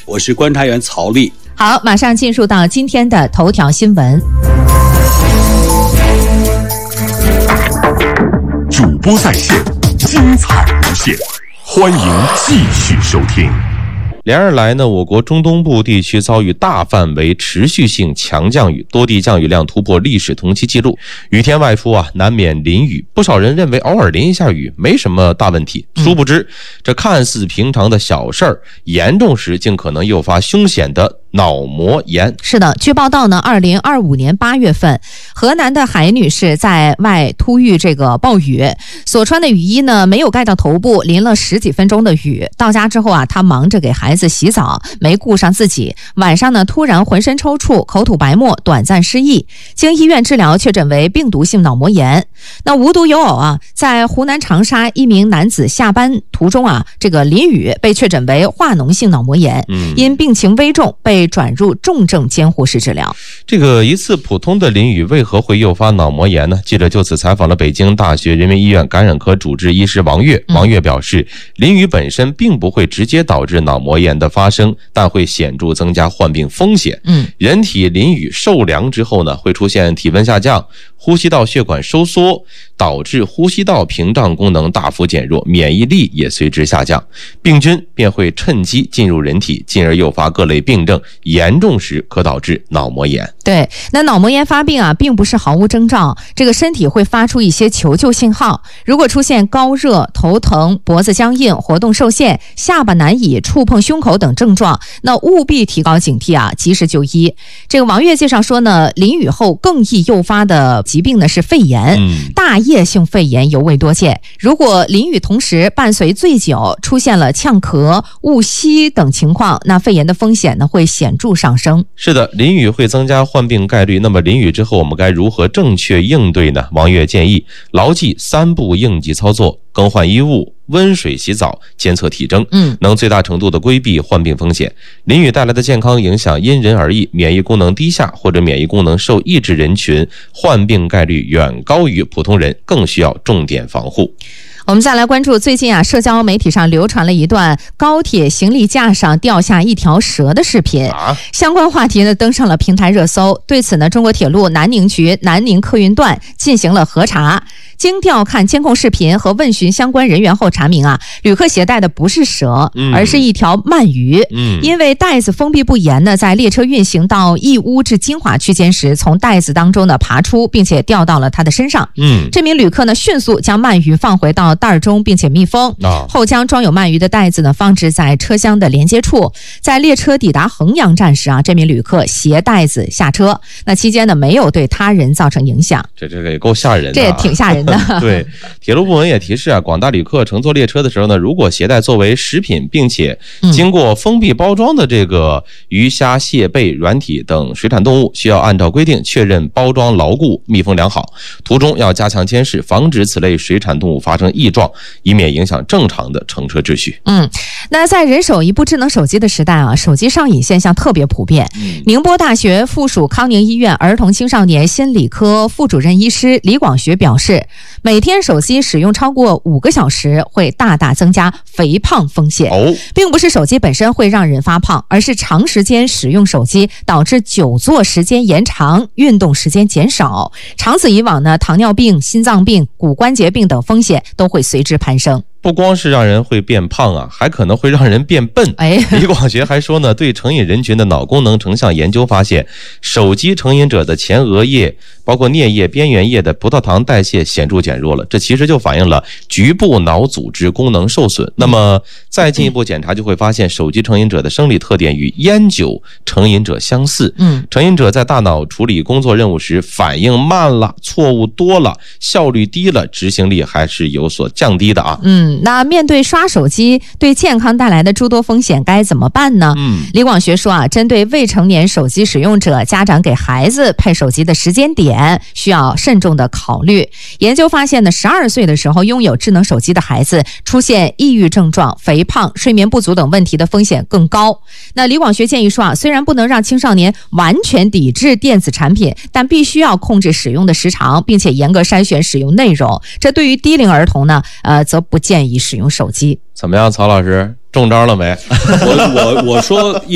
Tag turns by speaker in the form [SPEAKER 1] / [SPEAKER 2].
[SPEAKER 1] 我是观察员曹丽。
[SPEAKER 2] 好，马上进入到今天的头条新闻。
[SPEAKER 3] 主播在线，精彩无限，欢迎继续收听。
[SPEAKER 4] 连日来呢，我国中东部地区遭遇大范围持续性强降雨，多地降雨量突破历史同期记录。雨天外出难免淋雨，不少人认为偶尔淋一下雨没什么大问题，殊不知这看似平常的小事儿，严重时竟可能诱发凶险的脑膜炎。
[SPEAKER 2] 是的，据报道呢，2025年8月份，河南的海女士在外突遇这个暴雨，所穿的雨衣呢没有盖到头部，淋了10几分钟的雨。到家之后她忙着给孩子洗澡，没顾上自己。晚上呢，突然浑身抽搐，口吐白沫，短暂失忆，经医院治疗确诊为病毒性脑膜炎。那无独有偶在湖南长沙，一名男子下班途中这个淋雨，被确诊为化脓性脑膜炎，因病情危重被转入重症监护室治疗。
[SPEAKER 4] 这个一次普通的淋雨为何会诱发脑膜炎呢？记者就此采访了北京大学人民医院感染科主治医师王悦。王悦表示，淋雨本身并不会直接导致脑膜炎的发生，但会显著增加患病风险。人体淋雨受凉之后呢，会出现体温下降，呼吸道血管收缩，导致呼吸道屏障功能大幅减弱，免疫力也随之下降，病菌便会趁机进入人体，进而诱发各类病症，严重时可导致脑膜炎。
[SPEAKER 2] 对，那脑膜炎发病并不是毫无征兆，这个身体会发出一些求救信号。如果出现高热、头疼、脖子僵硬、活动受限、下巴难以触碰胸口等症状，那务必提高警惕及时就医。这个王悦介绍说呢，淋雨后更易诱发的疾病呢是肺炎，大叶性肺炎尤为多见。如果淋雨同时伴随醉酒，出现了呛咳、误吸等情况，那肺炎的风险呢会显著上升。
[SPEAKER 4] 是的，淋雨会增加患病概率。那么淋雨之后我们该如何正确应对呢？王悦建议牢记3步应急操作：更换衣物、温水洗澡、监测体征，能最大程度的规避患病风险。淋雨带来的健康影响因人而异，免疫功能低下或者免疫功能受抑制人群患病概率远高于普通人，更需要重点防护。
[SPEAKER 2] 我们再来关注最近社交媒体上流传了一段高铁行李架上掉下一条蛇的视频，相关话题呢登上了平台热搜。对此呢，中国铁路南宁局南宁客运段进行了核查，经调看监控视频和问询相关人员后查明旅客携带的不是蛇，而是一条鳗鱼。因为袋子封闭不严呢，在列车运行到义乌至金华区间时，从袋子当中呢爬出，并且掉到了他的身上。这名旅客呢迅速将鳗鱼放回到袋中，并且密封，后将装有鳗鱼的袋子呢放置在车厢的连接处。在列车抵达衡阳站时这名旅客携袋子下车，那期间呢没有对他人造成影响。
[SPEAKER 4] 这个也够吓人的，
[SPEAKER 2] 这也挺吓人的。
[SPEAKER 4] 对，铁路部门也提示广大旅客乘坐列车的时候呢，如果携带作为食品并且经过封闭包装的这个鱼虾蟹贝软体等水产动物，需要按照规定确认包装牢固、密封良好，途中要加强监视，防止此类水产动物发生异状，以免影响正常的乘车秩序。
[SPEAKER 2] 那在人手一部智能手机的时代手机上瘾现象特别普遍。宁波大学附属康宁医院儿童青少年心理科副主任医师李广学表示，每天手机使用超过5个小时会大大增加肥胖风险。并不是手机本身会让人发胖，而是长时间使用手机导致久坐时间延长，运动时间减少，长此以往呢，糖尿病、心脏病、骨关节病等风险都会随之攀升。
[SPEAKER 4] 不光是让人会变胖还可能会让人变笨。李广学还说呢，对成瘾人群的脑功能成像研究发现，手机成瘾者的前额叶包括颞叶、边缘叶的葡萄糖代谢显著减弱了，这其实就反映了局部脑组织功能受损。那么再进一步检查就会发现，手机成瘾者的生理特点与烟酒成瘾者相似。成瘾者在大脑处理工作任务时反应慢了，错误多了，效率低了，执行力还是有所降低的
[SPEAKER 2] 那面对刷手机对健康带来的诸多风险该怎么办呢？李广学说针对未成年手机使用者，家长给孩子配手机的时间点需要慎重的考虑。研究发现呢，12岁的时候拥有智能手机的孩子出现抑郁症状、肥胖、睡眠不足等问题的风险更高。那李广学建议说虽然不能让青少年完全抵制电子产品，但必须要控制使用的时长，并且严格筛选使用内容。这对于低龄儿童呢则不建议使用手机。
[SPEAKER 4] 怎么样，曹老师中招了没？
[SPEAKER 1] 我说